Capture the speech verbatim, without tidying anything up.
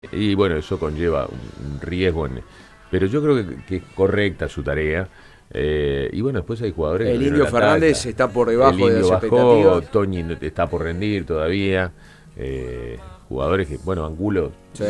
Y bueno, eso conlleva un, un riesgo, en, pero yo creo que, que es correcta su tarea. Eh, y bueno, después hay jugadores que El no dieron Indio la Fernández talla. está por El debajo de Indio las bajó, expectativas. Toñi no- está por rendir todavía. Eh, jugadores que, bueno, Angulo Sí.